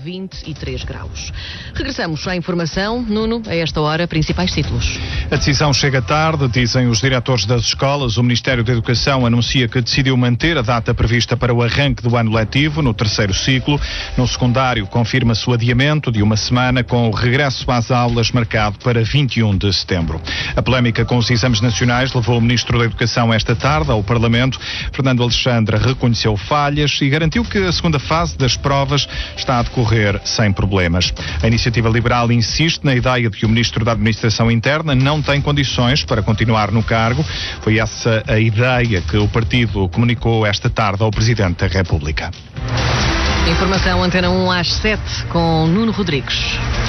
23 graus. Regressamos à informação. Nuno, a esta hora, principais títulos. A decisão chega tarde, dizem os diretores das escolas. O Ministério da Educação anuncia que decidiu manter a data prevista para o arranque do ano letivo, no terceiro ciclo. No secundário, confirma-se o adiamento de uma semana, com o regresso às aulas marcado para 21 de setembro. A polémica com os exames nacionais levou o Ministro da Educação esta tarde ao Parlamento. Fernando Alexandre reconheceu falhas e garantiu que a segunda fase das provas está a decorrer sem problemas. A Iniciativa Liberal insiste na ideia de que o Ministro da Administração Interna não tem condições para continuar no cargo. Foi essa a ideia que o partido comunicou esta tarde ao Presidente da República. Informação Antena 1 às 7 com Nuno Rodrigues.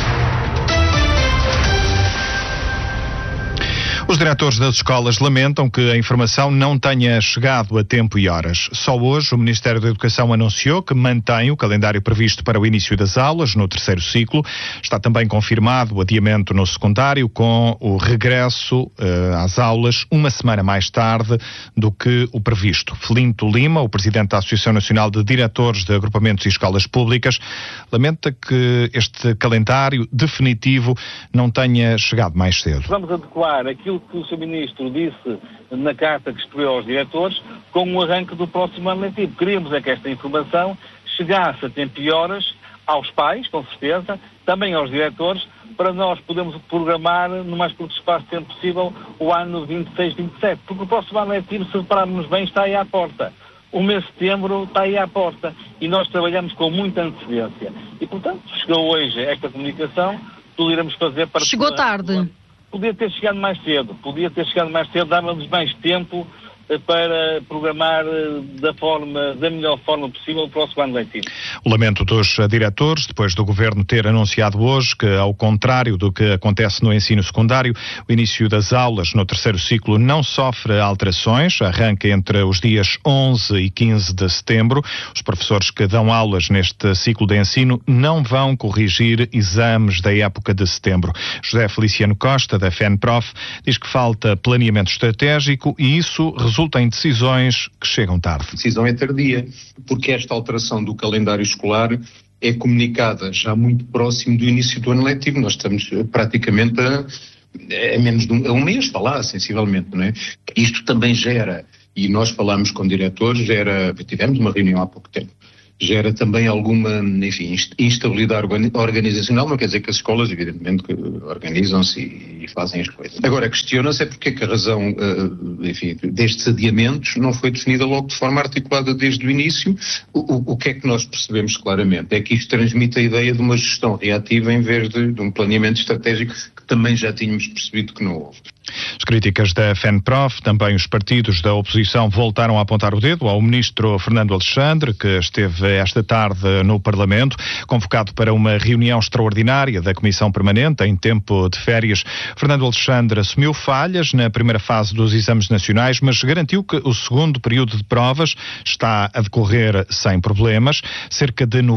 Os diretores das escolas lamentam que a informação não tenha chegado a tempo e horas. Só hoje o Ministério da Educação anunciou que mantém o calendário previsto para o início das aulas no terceiro ciclo. Está também confirmado o adiamento no secundário, com o regresso às aulas uma semana mais tarde do que o previsto. Felinto Lima, o presidente da Associação Nacional de Diretores de Agrupamentos e Escolas Públicas, lamenta que este calendário definitivo não tenha chegado mais cedo. Vamos adequar aquilo que o Sr. Ministro disse na carta que escreveu aos diretores com o arranque do próximo ano letivo. Queríamos é que esta informação chegasse a tempo e horas aos pais, com certeza, também aos diretores, para nós podermos programar no mais curto espaço de tempo possível o ano 26-27, porque o próximo ano letivo, se repararmos bem, está aí à porta. O mês de setembro está aí à porta e nós trabalhamos com muita antecedência. E, portanto, chegou hoje esta comunicação, tudo iremos fazer para... Chegou tarde. Podia ter chegado mais cedo, dava-nos mais tempo para programar da melhor forma possível o próximo ano letivo. O lamento dos diretores, depois do Governo ter anunciado hoje que, ao contrário do que acontece no ensino secundário, o início das aulas no terceiro ciclo não sofre alterações, arranca entre os dias 11 e 15 de setembro. Os professores que dão aulas neste ciclo de ensino não vão corrigir exames da época de setembro. José Feliciano Costa, da FENPROF, diz que falta planeamento estratégico e isso resulta em decisões que chegam tarde. A decisão é tardia, porque esta alteração do calendário escolar é comunicada já muito próximo do início do ano letivo. Nós estamos praticamente a menos de um mês, está lá, sensivelmente, não é? Isto também gera, e nós falámos com diretores, tivemos uma reunião há pouco tempo, gera também alguma, enfim, instabilidade organizacional. Não quer dizer que as escolas, evidentemente, organizam-se e fazem as coisas. Agora, questiona-se porque é que a razão, enfim, destes adiamentos não foi definida logo de forma articulada desde o início. O que é que nós percebemos claramente? É que isto transmite a ideia de uma gestão reativa em vez de um planeamento estratégico que também já tínhamos percebido que não houve. As críticas da FENPROF, também os partidos da oposição voltaram a apontar o dedo ao ministro Fernando Alexandre, que esteve esta tarde no Parlamento, convocado para uma reunião extraordinária da Comissão Permanente em tempo de férias. Fernando Alexandre assumiu falhas na primeira fase dos exames nacionais, mas garantiu que o segundo período de provas está a decorrer sem problemas. Cerca de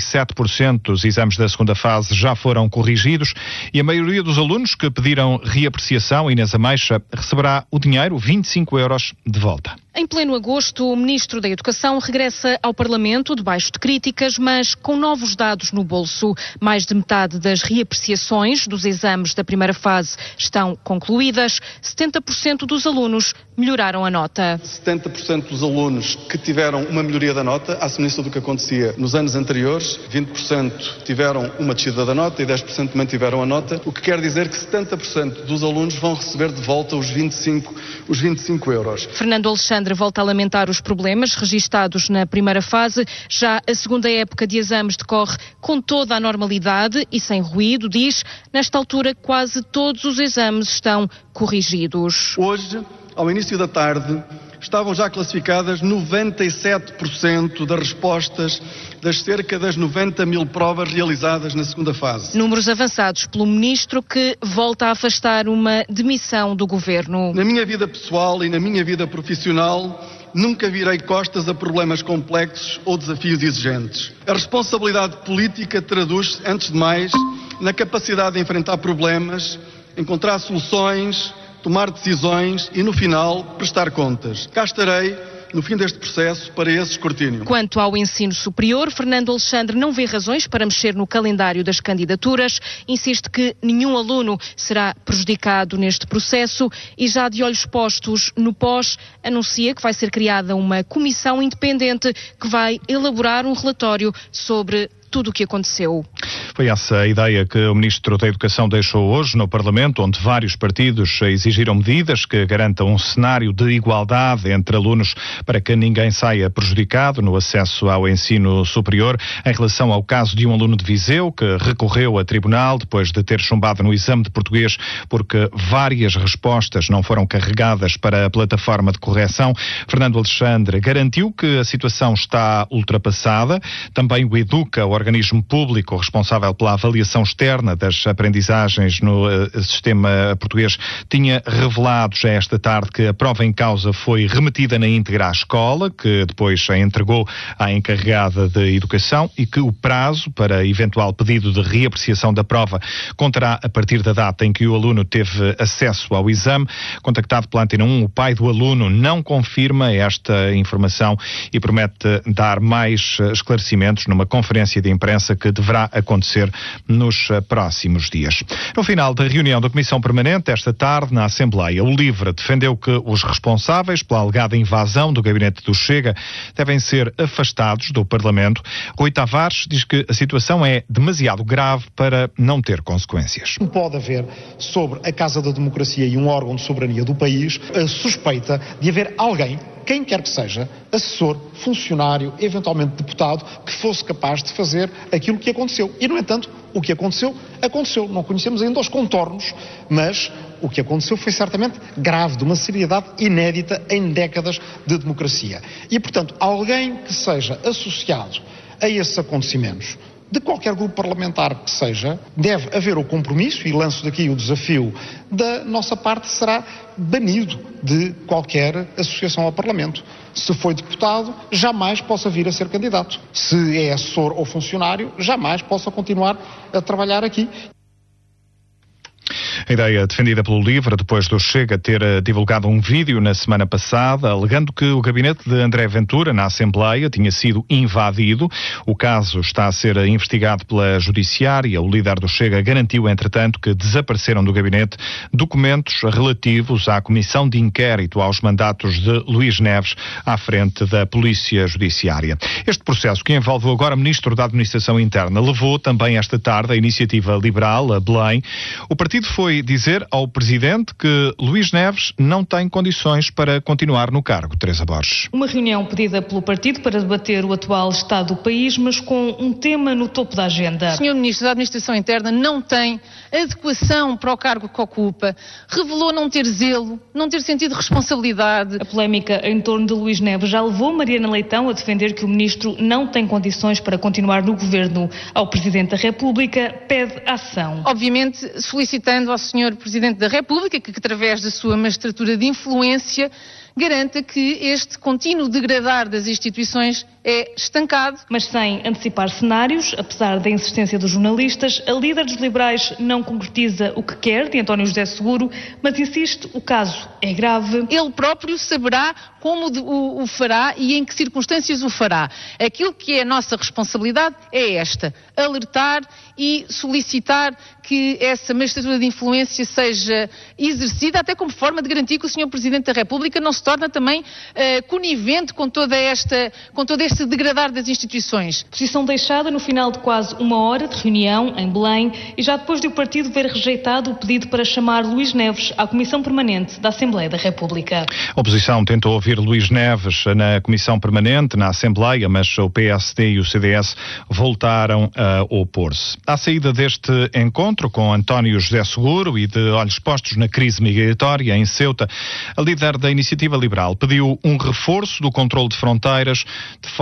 97% dos exames da segunda fase já foram corrigidos e a maioria dos alunos que pediram reapreciação, Inês Ameixa, receberá o dinheiro, 25 euros, de volta. Em pleno agosto, o Ministro da Educação regressa ao Parlamento debaixo de críticas, mas com novos dados no bolso. Mais de metade das reapreciações dos exames da primeira fase estão concluídas. 70% dos alunos melhoraram a nota. 70% dos alunos que tiveram uma melhoria da nota, à semelhança do que acontecia nos anos anteriores, 20% tiveram uma descida da nota e 10% mantiveram a nota, o que quer dizer que 70% dos alunos vão receber de volta os 25 euros. Fernando Alexandre volta a lamentar os problemas registados na primeira fase. Já a segunda época de exames decorre com toda a normalidade e sem ruído, diz. Nesta altura, quase todos os exames estão corrigidos. Hoje, ao início da tarde, estavam já classificadas 97% das respostas das cerca das 90 mil provas realizadas na segunda fase. Números avançados pelo Ministro, que volta a afastar uma demissão do Governo. Na minha vida pessoal e na minha vida profissional, nunca virei costas a problemas complexos ou desafios exigentes. A responsabilidade política traduz-se, antes de mais, na capacidade de enfrentar problemas, encontrar soluções, tomar decisões e, no final, prestar contas. Cá estarei no fim deste processo para esse escrutínio. Quanto ao ensino superior, Fernando Alexandre não vê razões para mexer no calendário das candidaturas, insiste que nenhum aluno será prejudicado neste processo e já de olhos postos no pós, anuncia que vai ser criada uma comissão independente que vai elaborar um relatório sobre tudo o que aconteceu. Foi essa a ideia que o Ministro da Educação deixou hoje no Parlamento, onde vários partidos exigiram medidas que garantam um cenário de igualdade entre alunos para que ninguém saia prejudicado no acesso ao ensino superior. Em relação ao caso de um aluno de Viseu que recorreu a tribunal depois de ter chumbado no exame de português porque várias respostas não foram carregadas para a plataforma de correção, Fernando Alexandre garantiu que a situação está ultrapassada. Também o Educa, o organismo público responsável pela avaliação externa das aprendizagens no sistema português, tinha revelado já esta tarde que a prova em causa foi remetida na íntegra à escola, que depois a entregou à encarregada de educação e que o prazo para eventual pedido de reapreciação da prova contará a partir da data em que o aluno teve acesso ao exame. Contactado pela Antena 1, o pai do aluno não confirma esta informação e promete dar mais esclarecimentos numa conferência de imprensa que deverá acontecer nos próximos dias. No final da reunião da Comissão Permanente, esta tarde, na Assembleia, o LIVRE defendeu que os responsáveis pela alegada invasão do gabinete do Chega devem ser afastados do Parlamento. Rui Tavares diz que a situação é demasiado grave para não ter consequências. Pode haver sobre a Casa da Democracia e um órgão de soberania do país a suspeita de haver alguém, quem quer que seja, assessor, funcionário, eventualmente deputado, que fosse capaz de fazer aquilo que aconteceu. E, no entanto, o que aconteceu, aconteceu. Não conhecemos ainda os contornos, mas o que aconteceu foi certamente grave, de uma seriedade inédita em décadas de democracia. E, portanto, alguém que seja associado a esses acontecimentos, de qualquer grupo parlamentar que seja, deve haver o compromisso, e lanço daqui o desafio, da nossa parte será banido de qualquer associação ao Parlamento. Se foi deputado, jamais possa vir a ser candidato. Se é assessor ou funcionário, jamais possa continuar a trabalhar aqui. A ideia defendida pelo LIVRE depois do Chega ter divulgado um vídeo na semana passada alegando que o gabinete de André Ventura na Assembleia tinha sido invadido. O caso está a ser investigado pela Judiciária. O líder do Chega garantiu, entretanto, que desapareceram do gabinete documentos relativos à Comissão de Inquérito aos mandatos de Luís Neves à frente da Polícia Judiciária. Este processo, que envolve agora o Ministro da Administração Interna, levou também esta tarde a Iniciativa Liberal a Belém. O partido foi dizer ao Presidente que Luís Neves não tem condições para continuar no cargo. Teresa Borges. Uma reunião pedida pelo partido para debater o atual estado do país, mas com um tema no topo da agenda. O Sr. Ministro da Administração Interna não tem adequação para o cargo que ocupa, revelou não ter zelo, não ter sentido de responsabilidade. A polémica em torno de Luís Neves já levou Mariana Leitão a defender que o Ministro não tem condições para continuar no governo. Ao Presidente da República pede ação. Obviamente solicitando ao Sr. Presidente da República que através da sua magistratura de influência garanta que este contínuo degradar das instituições é estancado. Mas sem antecipar cenários, apesar da insistência dos jornalistas, a líder dos liberais não concretiza o que quer de António José Seguro, mas insiste, o caso é grave. Ele próprio saberá como o fará e em que circunstâncias o fará. Aquilo que é a nossa responsabilidade é esta: alertar e solicitar que essa magistratura de influência seja exercida, até como forma de garantir que o Sr. Presidente da República não se torna também conivente com todo este degradar das instituições. Posição deixada no final de quase uma hora de reunião em Belém e já depois de o partido ver rejeitado o pedido para chamar Luís Neves à Comissão Permanente da Assembleia da República. A oposição tentou ouvir Luís Neves na Comissão Permanente, na Assembleia, mas o PSD e o CDS voltaram a opor-se. À saída deste encontro com António José Seguro e de olhos postos na crise migratória em Ceuta, a líder da Iniciativa Liberal pediu um reforço do controle de fronteiras de forma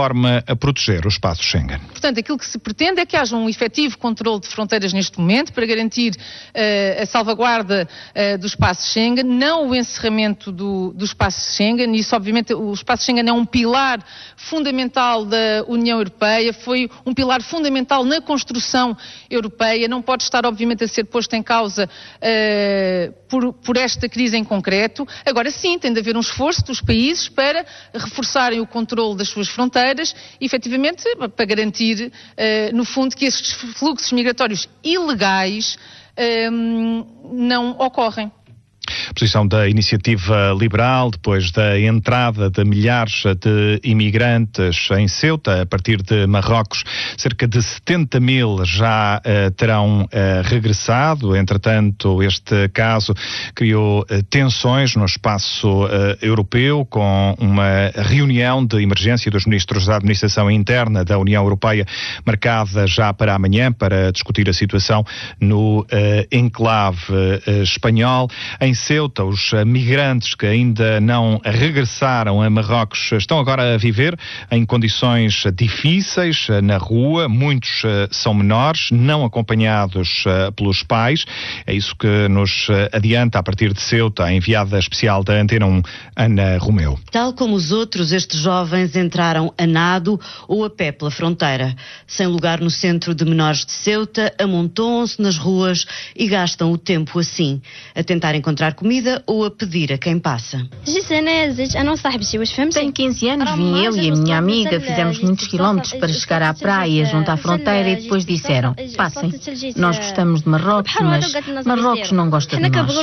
forma a proteger o espaço Schengen. Portanto, aquilo que se pretende é que haja um efetivo controle de fronteiras neste momento para garantir a salvaguarda do espaço Schengen, não o encerramento do espaço Schengen. Isso, obviamente, o espaço Schengen é um pilar fundamental da União Europeia, foi um pilar fundamental na construção europeia, não pode estar, obviamente, a ser posto em causa por esta crise em concreto. Agora sim, tem de haver um esforço dos países para reforçarem o controle das suas fronteiras e, efetivamente, para garantir, no fundo, que esses fluxos migratórios ilegais não ocorrem. Posição da Iniciativa Liberal, depois da entrada de milhares de imigrantes em Ceuta, a partir de Marrocos, cerca de 70 mil já terão regressado. Entretanto, este caso criou tensões no espaço europeu, com uma reunião de emergência dos ministros da Administração Interna da União Europeia marcada já para amanhã, para discutir a situação no enclave espanhol. Em Ceuta, os migrantes que ainda não regressaram a Marrocos estão agora a viver em condições difíceis na rua. Muitos são menores, não acompanhados pelos pais. É isso que nos adianta, a partir de Ceuta, a enviada especial da Antena 1, Ana Romeu. Tal como os outros, estes jovens entraram a nado ou a pé pela fronteira. Sem lugar no centro de menores de Ceuta, amontoam-se nas ruas e gastam o tempo assim, a tentar encontrar comida ou a pedir a quem passa. Tenho 15 anos, vim eu e a minha amiga, fizemos muitos quilómetros para chegar à praia, junto à fronteira, e depois disseram, passem, nós gostamos de Marrocos, mas Marrocos não gosta de nós,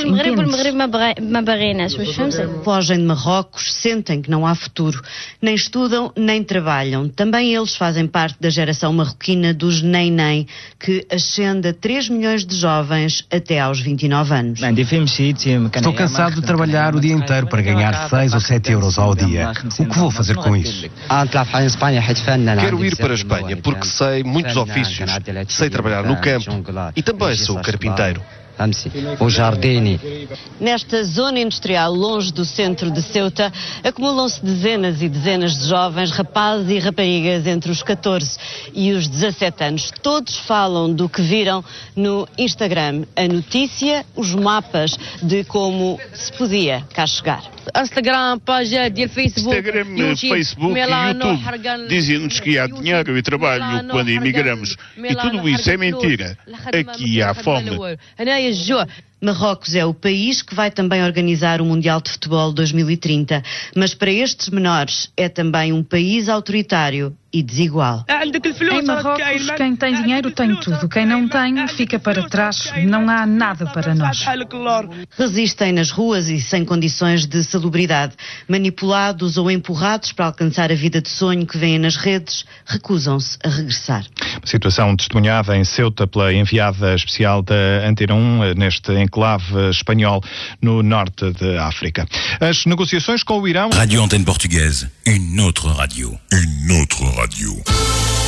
entendes? Fogem de Marrocos, sentem que não há futuro, nem estudam, nem trabalham. Também eles fazem parte da geração marroquina dos nem-nem, que ascende a 3 milhões de jovens até aos 29 anos. Estou cansado de trabalhar o dia inteiro para ganhar 6 ou 7 euros ao dia. O que vou fazer com isso? Quero ir para a Espanha porque sei muitos ofícios, sei trabalhar no campo e também sou carpinteiro. O Jardini. Nesta zona industrial, longe do centro de Ceuta, acumulam-se dezenas e dezenas de jovens, rapazes e raparigas entre os 14 e os 17 anos. Todos falam do que viram no Instagram. A notícia, os mapas de como se podia cá chegar. Instagram, Facebook e YouTube dizem-nos que há dinheiro e trabalho quando emigramos. E tudo isso é mentira. Aqui há fome. Marrocos é o país que vai também organizar o Mundial de Futebol 2030, mas para estes menores é também um país autoritário e desigual. Em Marrocos, quem tem dinheiro tem tudo, quem não tem fica para trás, não há nada para nós. Resistem nas ruas e sem condições de salubridade, manipulados ou empurrados para alcançar a vida de sonho que vêem nas redes, recusam-se a regressar. Situação testemunhada em Ceuta pela enviada especial da Antena 1 neste enclave espanhol no norte de África. As negociações com o Irão... Radio Antenne Portugaise, une autre radio. Une autre radio.